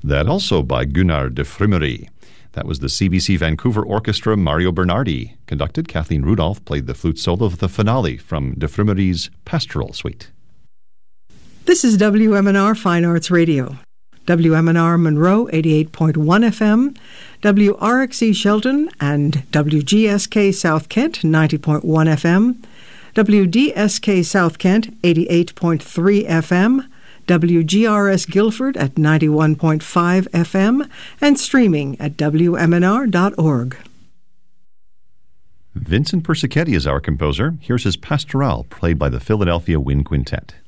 That also by Gunnar de Frimery. That was the CBC Vancouver Orchestra. Mario Bernardi conducted. Kathleen Rudolph played the flute solo of the finale from de Frimery's Pastoral Suite. This is WMNR Fine Arts Radio. WMNR Monroe 88.1 FM, WRXE Shelton and WGSK South Kent 90.1 FM, WDSK South Kent 88.3 FM, WGRS Guilford at 91.5 FM, and streaming at WMNR.org. Vincent Persichetti is our composer. Here's his Pastoral, played by the Philadelphia Wind Quintet.